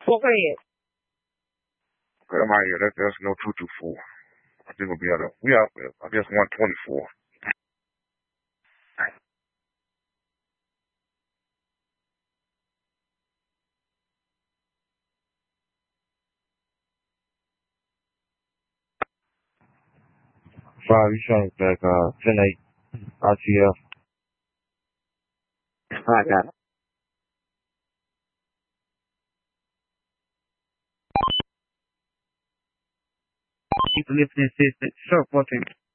Go ahead. Okay, I'm out here. That's no 224. I think we'll be at we out there. I guess 124. Five, you showing back 10-8 RTF. I got it. Keep lifting assistant. Sure, 14.